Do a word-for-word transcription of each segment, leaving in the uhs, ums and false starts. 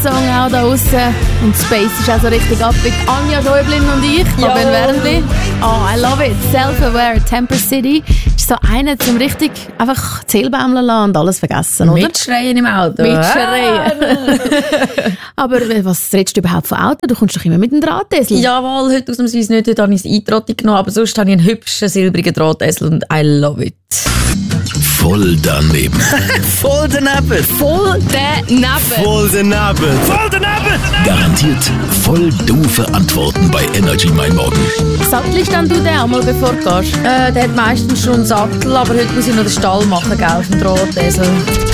Song auch da draussen. Und Space ist auch so richtig ab mit Anja Schäublin und ich, Fabian Wernli. Oh, I love it. Self-aware, Temper City. Ist so einer zum richtig einfach Zählbäumler lassen und alles vergessen, oder? Mitschreien im Auto. Mitschreien. Aber was redest du überhaupt von Auto? Du kommst doch immer mit einem Drahtesel. Jawohl, heute ausnahmsweise nicht. Heute habe ich das Eintrotti genommen, aber sonst habe ich einen hübschen, silbrigen Drahtesel und I love it. Voll daneben. Voll daneben. Voll daneben. Voll daneben. Voll daneben. Garantiert voll doofe Antworten bei Energy Mein Morgen. Sattelst dann du den auch mal, bevor du gehst? Äh, der hat meistens schon einen Sattel, aber heute muss ich noch den Stall machen, gell, auf dem Drahtesel.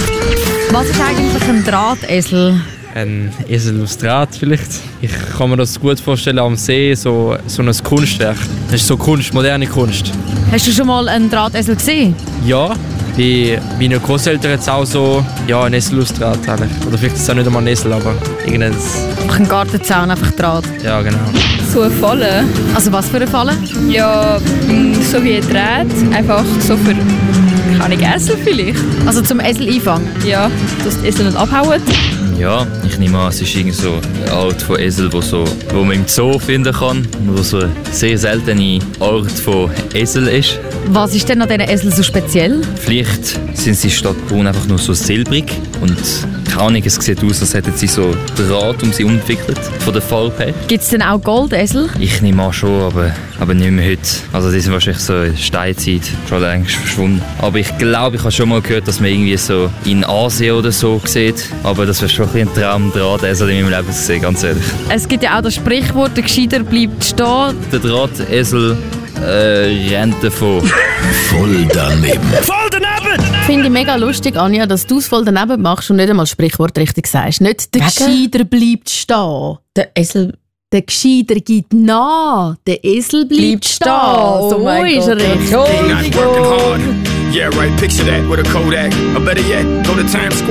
Was ist eigentlich ein Drahtesel? Ein Esel aus Draht vielleicht. Ich kann mir das gut vorstellen am See, so, so ein Kunstwerk. Das ist so Kunst, moderne Kunst. Hast du schon mal einen Drahtesel gesehen? Ja, bei meinen Großeltern hat es auch so ja, ein Esel aus Draht eigentlich. Oder vielleicht ist es auch nicht einmal ein Esel, aber irgendein... Einfach ein Gartenzaun, einfach Draht. Ja, genau. So eine Falle. Also was für eine Falle? Ja, mh, so wie ein Draht. Einfach so für, keine Ahnung, Esel vielleicht. Also zum Esel einfangen? Ja, dass die Esel nicht abhauen. Ja, ich nehme an, es ist irgendwie so eine Art von Esel, wo, so, wo man im Zoo finden kann, wo so eine sehr seltene Art von Esel ist. Was ist denn an diesen Esel so speziell? Vielleicht sind sie statt braun einfach nur so silbrig und keine Ahnung, es sieht aus, als hätten sie so Draht um sie umgewickelt, von der Farbe her. Gibt es denn auch Goldesel? Ich nehme an schon, aber, aber nicht mehr heute. Also die sind wahrscheinlich so in der Steinzeit schon längst verschwunden. Aber ich glaube, ich habe schon mal gehört, dass man irgendwie so in Asien oder so sieht. Aber das wäre schon ein Traum, Drahtesel in meinem Leben zu sehen, ganz ehrlich. Es gibt ja auch das Sprichwort, der Gescheiter bleibt stehen. Der Drahtesel äh, rennt davon. Voll daneben. Voll daneben. Finde ich mega lustig, Anja, dass du es voll daneben machst und nicht einmal das Sprichwort richtig sagst. Nicht der Gescheiter bleibt stehen. Der Esel... Der Gescheiter gibt nach. Der Esel bleibt, Bleibt stehen. stehen. So Oh mein ist er Gott. richtig. Not working hard. Yeah, right. Picture that with a Kodak. Or better yet, go to Times Square.